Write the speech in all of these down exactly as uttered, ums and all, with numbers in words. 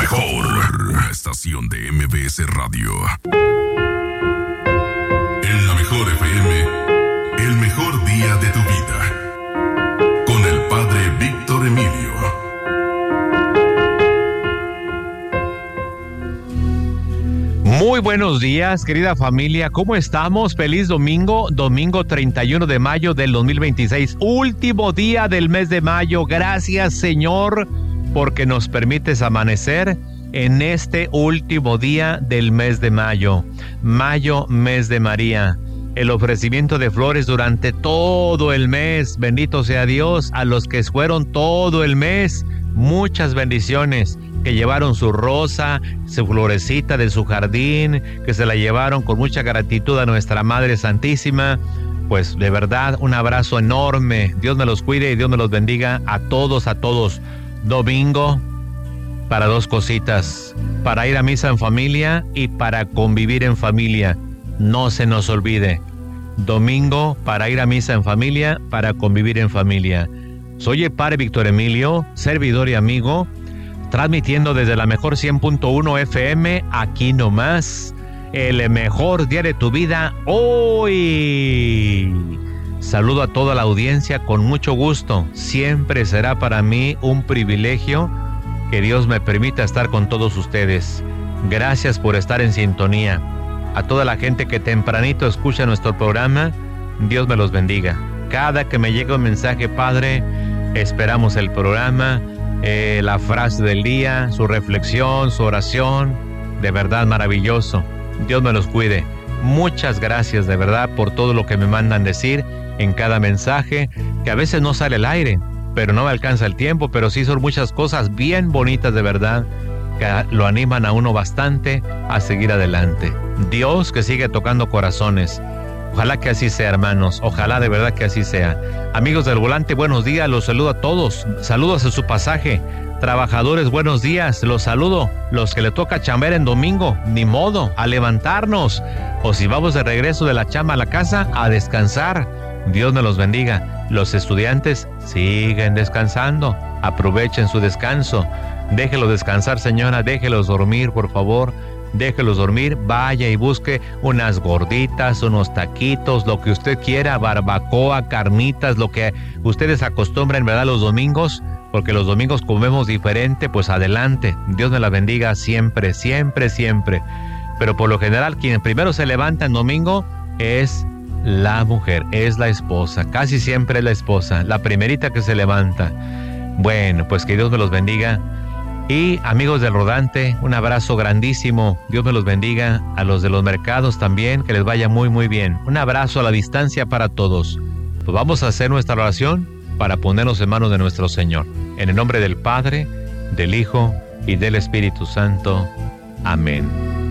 mejor estación de M B S Radio. En la mejor F M, el mejor día de tu vida. Con el padre Víctor Emilio. Muy buenos días, querida familia. ¿Cómo estamos? Feliz domingo, domingo treinta y uno de mayo del dos mil veintiséis. Último día del mes de mayo. Gracias, Señor, porque nos permites amanecer en este último día del mes de mayo. Mayo, mes de María. El ofrecimiento de flores durante todo el mes. Bendito sea Dios. A los que fueron todo el mes, muchas bendiciones. Que llevaron su rosa, su florecita de su jardín, que se la llevaron con mucha gratitud a nuestra Madre Santísima. Pues de verdad, un abrazo enorme. Dios me los cuide y Dios me los bendiga a todos, a todos. Domingo para dos cositas, para ir a misa en familia y para convivir en familia. No se nos olvide. Domingo para ir a misa en familia, para convivir en familia. Soy el padre Víctor Emilio, servidor y amigo, transmitiendo desde la mejor cien punto uno F M, aquí nomás, el mejor día de tu vida, hoy. Saludo a toda la audiencia con mucho gusto. Siempre será para mí un privilegio que Dios me permita estar con todos ustedes. Gracias por estar en sintonía. A toda la gente que tempranito escucha nuestro programa, Dios me los bendiga. Cada que me llega un mensaje, Padre, esperamos el programa, Eh, la frase del día, su reflexión, su oración, de verdad maravilloso. Dios me los cuide. Muchas gracias de verdad por todo lo que me mandan decir en cada mensaje, que a veces no sale al aire, pero no me alcanza el tiempo, pero sí son muchas cosas bien bonitas de verdad, que lo animan a uno bastante a seguir adelante. Dios que sigue tocando corazones. Ojalá que así sea, hermanos. Ojalá de verdad que así sea. Amigos del volante, buenos días. Los saludo a todos. Saludos a su pasaje. Trabajadores, buenos días. Los saludo. Los que le toca chambear en domingo, ni modo, a levantarnos. O si vamos de regreso de la chamba a la casa, a descansar. Dios me los bendiga. Los estudiantes siguen descansando. Aprovechen su descanso. Déjelos descansar, señora. Déjelos dormir, por favor. Déjelos dormir, vaya y busque unas gorditas, unos taquitos, lo que usted quiera, barbacoa, carnitas, lo que ustedes acostumbren, ¿verdad? Los domingos, porque los domingos comemos diferente, pues adelante. Dios me la bendiga siempre, siempre, siempre. Pero por lo general, quien primero se levanta en domingo es la mujer, es la esposa. Casi siempre es la esposa, la primerita que se levanta. Bueno, pues que Dios me los bendiga. Y amigos del rodante, un abrazo grandísimo. Dios me los bendiga. A los de los mercados también, que les vaya muy muy bien. Un abrazo a la distancia para todos. Pues vamos a hacer nuestra oración para ponernos en manos de nuestro Señor. En el nombre del Padre, del Hijo y del Espíritu Santo. Amén.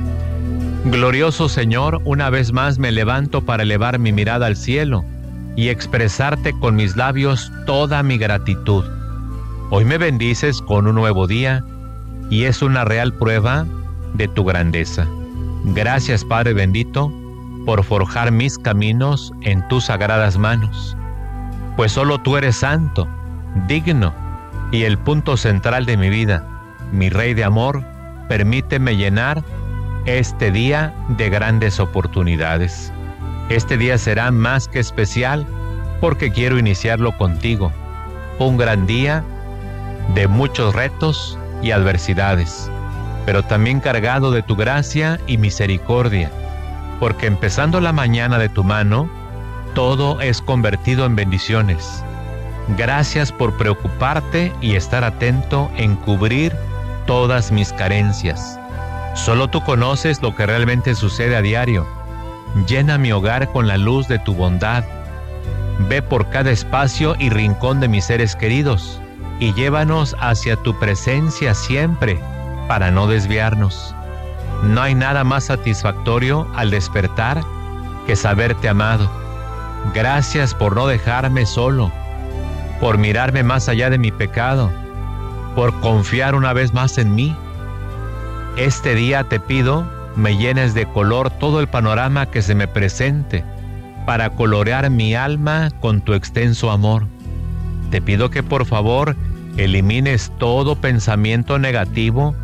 Glorioso Señor, una vez más me levanto para elevar mi mirada al cielo y expresarte con mis labios toda mi gratitud. Hoy me bendices con un nuevo día y es una real prueba de tu grandeza. Gracias, Padre bendito, por forjar mis caminos en tus sagradas manos, pues solo tú eres santo, digno y el punto central de mi vida. Mi Rey de amor, permíteme llenar este día de grandes oportunidades. Este día será más que especial porque quiero iniciarlo contigo. Un gran día de muchos retos y adversidades, pero también cargado de tu gracia y misericordia, porque empezando la mañana de tu mano, todo es convertido en bendiciones. Gracias por preocuparte y estar atento en cubrir todas mis carencias. Solo tú conoces lo que realmente sucede a diario. Llena mi hogar con la luz de tu bondad. Ve por cada espacio y rincón de mis seres queridos y llévanos hacia tu presencia siempre, para no desviarnos. No hay nada más satisfactorio al despertar que saberte amado. Gracias por no dejarme solo, por mirarme más allá de mi pecado, por confiar una vez más en mí. Este día te pido, me llenes de color todo el panorama que se me presente, para colorear mi alma con tu extenso amor. Te pido que por favor elimines todo pensamiento negativo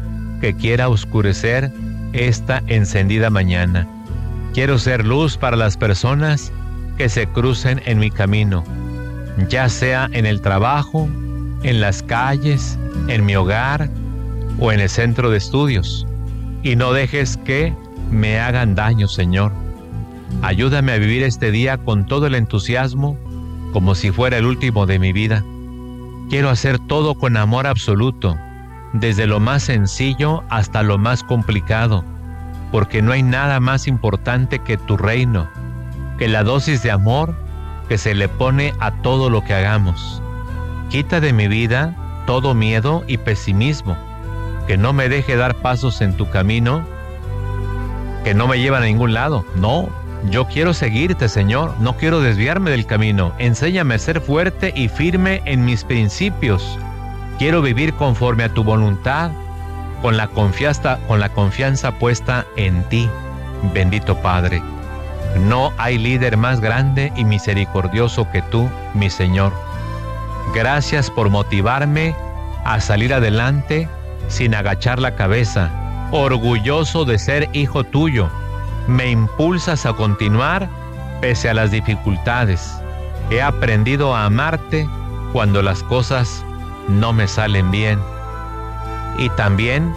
que quiera oscurecer esta encendida mañana. Quiero ser luz para las personas que se crucen en mi camino, ya sea en el trabajo, en las calles, en mi hogar o en el centro de estudios. Y no dejes que me hagan daño, Señor. Ayúdame a vivir este día con todo el entusiasmo, como si fuera el último de mi vida. Quiero hacer todo con amor absoluto, desde lo más sencillo hasta lo más complicado, porque no hay nada más importante que tu reino, que la dosis de amor que se le pone a todo lo que hagamos. Quita de mi vida todo miedo y pesimismo, que no me deje dar pasos en tu camino, que no me llevan a ningún lado. No, yo quiero seguirte, Señor, no quiero desviarme del camino. Enséñame a ser fuerte y firme en mis principios. Quiero vivir conforme a tu voluntad, con la confianza, con la confianza puesta en ti, bendito Padre. No hay líder más grande y misericordioso que tú, mi Señor. Gracias por motivarme a salir adelante sin agachar la cabeza, orgulloso de ser hijo tuyo. Me impulsas a continuar pese a las dificultades. He aprendido a amarte cuando las cosas no me salen bien, y también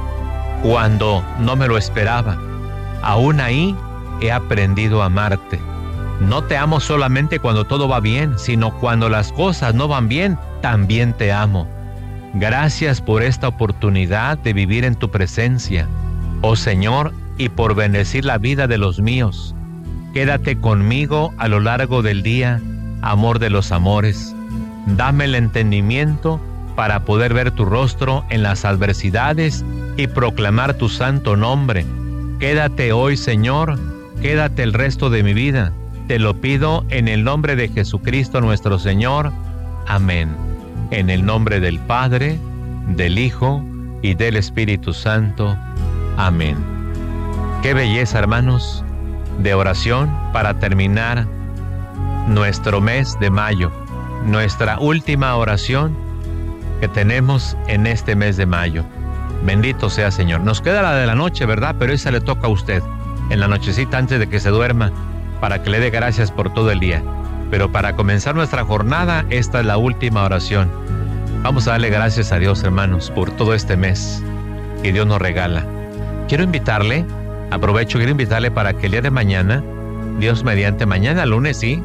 cuando no me lo esperaba. Aún ahí he aprendido a amarte. No te amo solamente cuando todo va bien, sino cuando las cosas no van bien, también te amo. Gracias por esta oportunidad de vivir en tu presencia, oh Señor, y por bendecir la vida de los míos. Quédate conmigo a lo largo del día, amor de los amores. Dame el entendimiento para poder ver tu rostro en las adversidades y proclamar tu santo nombre. Quédate hoy, Señor, quédate el resto de mi vida. Te lo pido en el nombre de Jesucristo nuestro Señor. Amén. En el nombre del Padre, del Hijo y del Espíritu Santo. Amén. Qué belleza, hermanos, de oración para terminar nuestro mes de mayo, nuestra última oración que tenemos en este mes de mayo. Bendito sea, Señor. Nos queda la de la noche, ¿verdad? Pero esa le toca a usted, en la nochecita antes de que se duerma, para que le dé gracias por todo el día. Pero para comenzar nuestra jornada, esta es la última oración. Vamos a darle gracias a Dios, hermanos, por todo este mes que Dios nos regala. Quiero invitarle, aprovecho, quiero invitarle para que el día de mañana, Dios mediante, mañana lunes, sí,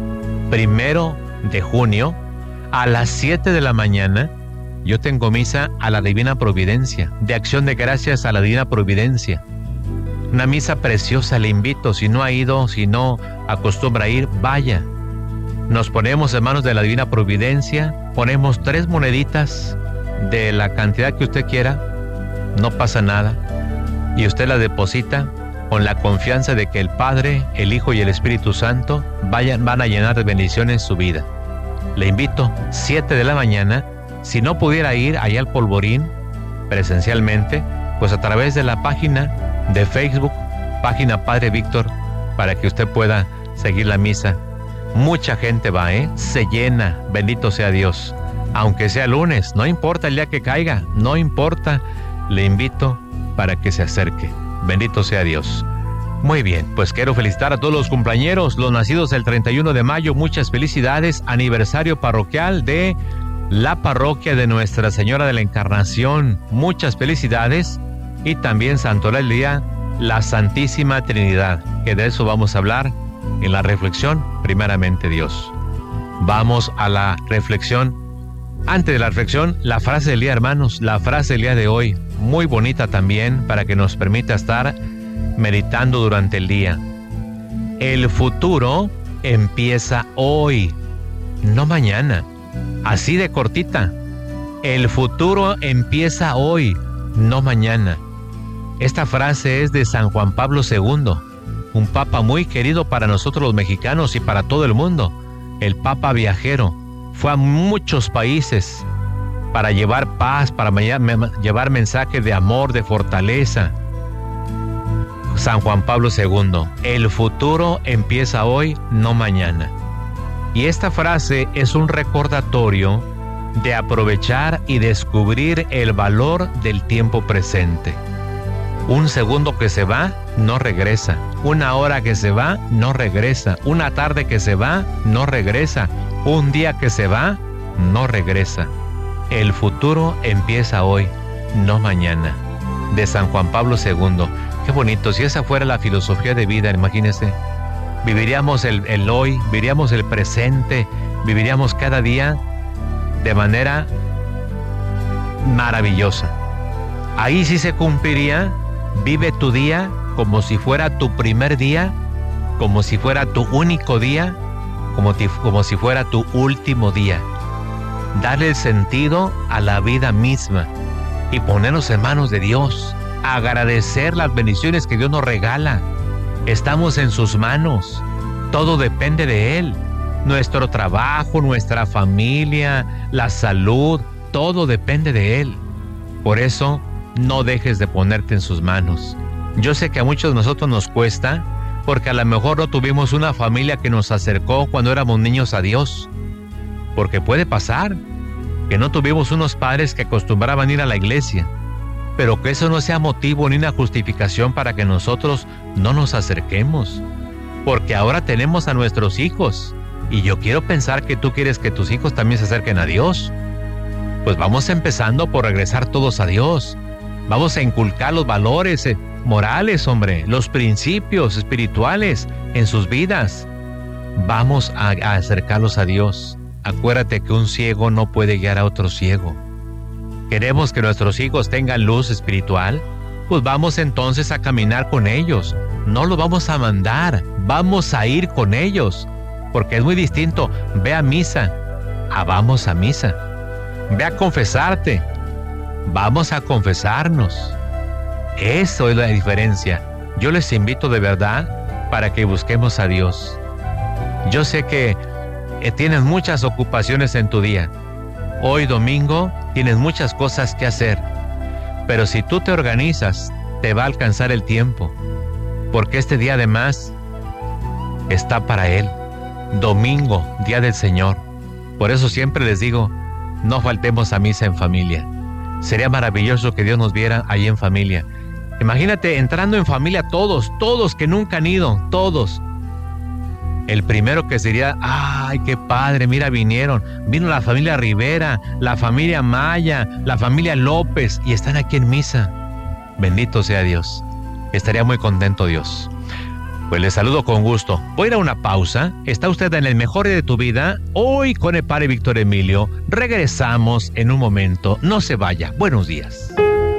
primero de junio, a las siete de la mañana, yo tengo misa a la Divina Providencia, de acción de gracias a la Divina Providencia. Una misa preciosa, le invito, si no ha ido, si no acostumbra a ir, vaya. Nos ponemos en manos de la Divina Providencia, ponemos tres moneditas de la cantidad que usted quiera, no pasa nada, y usted la deposita con la confianza de que el Padre, el Hijo y el Espíritu Santo vayan, van a llenar de bendiciones su vida. Le invito, siete de la mañana, si no pudiera ir allá al Polvorín presencialmente, pues a través de la página de Facebook, página Padre Víctor, para que usted pueda seguir la misa. Mucha gente va, ¿eh? Se llena, bendito sea Dios. Aunque sea lunes, no importa el día que caiga, no importa, le invito para que se acerque. Bendito sea Dios. Muy bien, pues quiero felicitar a todos los cumpleañeros, los nacidos el treinta y uno de mayo, muchas felicidades, aniversario parroquial de la parroquia de Nuestra Señora de la Encarnación, muchas felicidades, y también santoral del día, la Santísima Trinidad, que de eso vamos a hablar en la reflexión, primeramente Dios. Vamos a la reflexión. Antes de la reflexión, la frase del día, hermanos, la frase del día de hoy, muy bonita también, para que nos permita estar meditando durante el día. El futuro empieza hoy, no mañana. Así de cortita. El futuro empieza hoy, no mañana. Esta frase es de San Juan Pablo segundo, un papa muy querido para nosotros los mexicanos y para todo el mundo. El papa viajero. Fue a muchos países para llevar paz, para llevar mensajes de amor, de fortaleza. San Juan Pablo segundo. El futuro empieza hoy, no mañana. Y esta frase es un recordatorio de aprovechar y descubrir el valor del tiempo presente. Un segundo que se va, no regresa. Una hora que se va, no regresa. Una tarde que se va, no regresa. Un día que se va, no regresa. El futuro empieza hoy, no mañana. De San Juan Pablo segundo. Qué bonito, si esa fuera la filosofía de vida, imagínense. Viviríamos el, el hoy, viviríamos el presente, viviríamos cada día de manera maravillosa. Ahí sí se cumpliría, vive tu día como si fuera tu primer día, como si fuera tu único día, como, ti, como si fuera tu último día. Darle el sentido a la vida misma y ponernos en manos de Dios, agradecer las bendiciones que Dios nos regala. Estamos en sus manos, todo depende de Él. Nuestro trabajo, nuestra familia, la salud, todo depende de Él. Por eso, no dejes de ponerte en sus manos. Yo sé que a muchos de nosotros nos cuesta, porque a lo mejor no tuvimos una familia que nos acercó cuando éramos niños a Dios. Porque puede pasar que no tuvimos unos padres que acostumbraban ir a la iglesia, pero que eso no sea motivo ni una justificación para que nosotros no nos acerquemos. Porque ahora tenemos a nuestros hijos. Y yo quiero pensar que tú quieres que tus hijos también se acerquen a Dios. Pues vamos empezando por regresar todos a Dios. Vamos a inculcar los valores eh, morales, hombre, los principios espirituales en sus vidas. Vamos a, a acercarlos a Dios. Acuérdate que un ciego no puede guiar a otro ciego. ¿Queremos que nuestros hijos tengan luz espiritual? Pues vamos entonces a caminar con ellos. No los vamos a mandar, vamos a ir con ellos. Porque es muy distinto, ve a misa, a vamos a misa. Ve a confesarte, vamos a confesarnos. Eso es la diferencia. Yo les invito de verdad para que busquemos a Dios. Yo sé que eh, tienes muchas ocupaciones en tu día. Hoy domingo tienes muchas cosas que hacer. Pero si tú te organizas, te va a alcanzar el tiempo. Porque este día además está para Él. Domingo, día del Señor. Por eso siempre les digo, no faltemos a misa en familia. Sería maravilloso que Dios nos viera ahí en familia. Imagínate entrando en familia todos, todos que nunca han ido, todos. El primero que sería, ay, qué padre, mira, vinieron. Vino la familia Rivera, la familia Maya, la familia López y están aquí en misa. Bendito sea Dios. Estaría muy contento Dios. Pues les saludo con gusto. Voy a ir a una pausa. Está usted en el mejor día de tu vida. Hoy con el padre Víctor Emilio. Regresamos en un momento. No se vaya. Buenos días.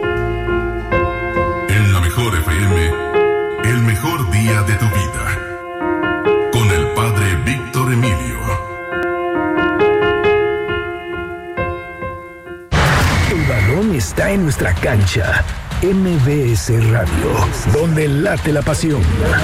En la mejor F M, el mejor día de tu vida. Con el padre Víctor Emilio. El balón está en nuestra cancha. M B S Radio, donde late la pasión.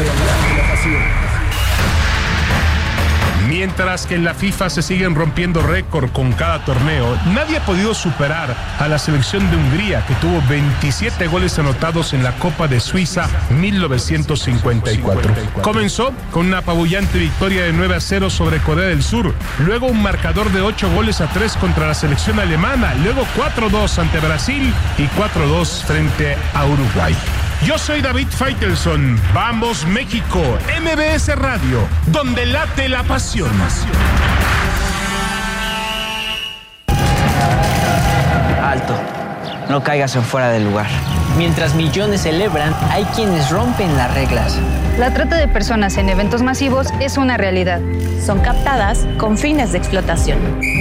Mientras que en la FIFA se siguen rompiendo récord con cada torneo, nadie ha podido superar a la selección de Hungría, que tuvo veintisiete goles anotados en la Copa de Suiza mil novecientos cincuenta y cuatro. Comenzó con una apabullante victoria de nueve a cero sobre Corea del Sur, luego un marcador de ocho goles a tres contra la selección alemana, luego cuatro a dos ante Brasil y cuatro a dos frente a Uruguay. Yo soy David Faitelson. Vamos México, M B S Radio, donde late la pasión. Alto, no caigas en fuera del lugar. Mientras millones celebran, hay quienes rompen las reglas. La trata de personas en eventos masivos es una realidad. Son captadas con fines de explotación.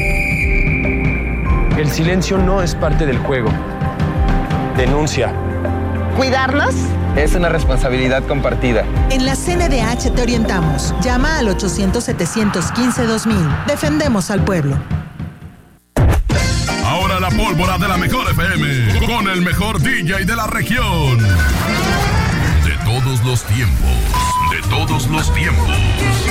El silencio no es parte del juego. Denuncia. ¿Cuidarnos? Es una responsabilidad compartida. En la C N D H te orientamos. Llama al ochocientos, setecientos quince, dos mil. Defendemos al pueblo. Ahora la pólvora de la mejor F M. Con el mejor D J de la región. De todos los tiempos. De todos los tiempos.